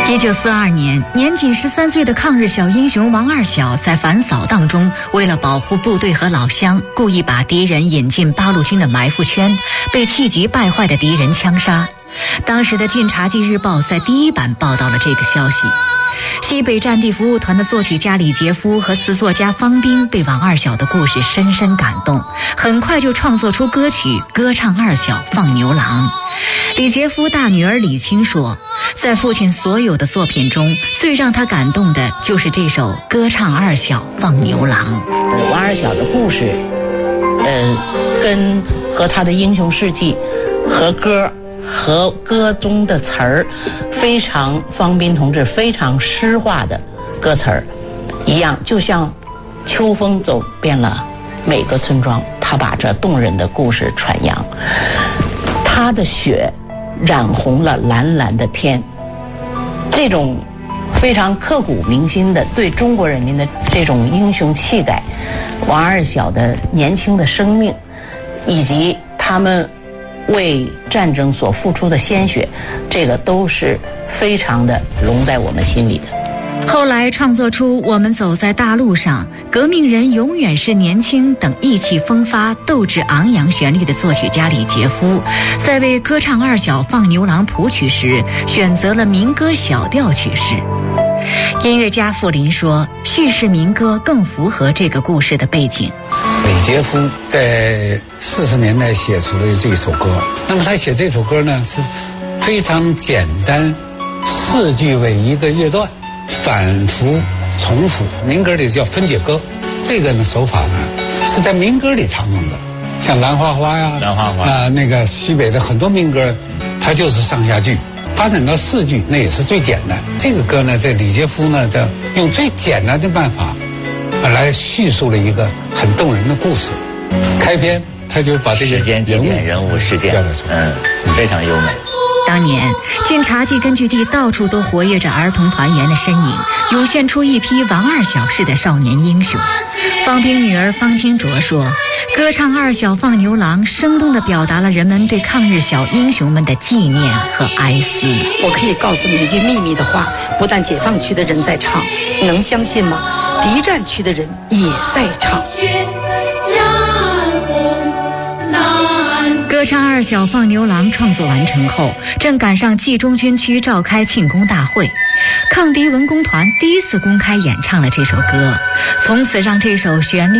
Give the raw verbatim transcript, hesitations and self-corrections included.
一九四二年，年仅十三岁的抗日小英雄王二小在反扫荡中，为了保护部队和老乡，故意把敌人引进八路军的埋伏圈，被气急败坏的敌人枪杀。当时的《晋察冀日报》在第一版报道了这个消息。西北战地服务团的作曲家李杰夫和词作家方斌被王二小的故事深深感动，很快就创作出歌曲《歌唱二小放牛郎》。李杰夫大女儿李青说，在父亲所有的作品中，最让他感动的就是这首《歌唱二小放牛郎》。 王二小的故事，呃，跟和他的英雄事迹和歌和歌中的词儿，非常方斌同志非常诗化的歌词儿一样，就像秋风走遍了每个村庄，他把这动人的故事传扬。他的血染红了蓝蓝的天，这种非常刻骨铭心的对中国人民的这种英雄气概，王二小的年轻的生命，以及他们为战争所付出的鲜血，这个都是非常的融在我们心里的。 后来创作出《我们走在大路上》《革命人永远是年轻》等意气风发、斗志昂扬旋律的作曲家李杰夫，在为歌唱二小放牛郎谱曲时，选择了民歌小调曲式。音乐家傅林说，叙事民歌更符合这个故事的背景。 李杰夫在四十年代写出了这首歌，那么他写这首歌呢是非常简单，四句为一个乐段，反复重复，民歌里叫分解歌。这个呢手法呢是在民歌里常用的，像兰花花呀、 兰花花啊、呃，那个西北的很多民歌，它就是上下句。发展到四句，那也是最简单。这个歌呢，在李杰夫呢，在用最简单的办法，来叙述了一个很动人的故事。开篇他就把这个时间、地点、人物、事件，嗯，非常优美。 当年晋察冀根据地到处都活跃着儿童团员的身影，涌现出一批王二小式的少年英雄。方斌女儿方清卓说，歌唱二小放牛郎生动地表达了人们对抗日小英雄们的纪念和哀思。 我可以告诉你一句秘密的话，不但解放区的人在唱，你能相信吗？敌占区的人也在唱。 歌唱二小放牛郎创作完成后，正赶上冀中军区召开庆功大会，抗敌文工团第一次公开演唱了这首歌，从此让这首旋律